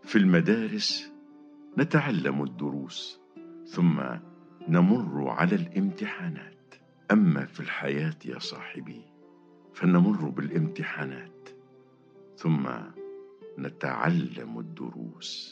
في المدارس نتعلم الدروس، ثم نمر على الامتحانات. أما في الحياة يا صاحبي فنمر بالامتحانات ثم نتعلم الدروس.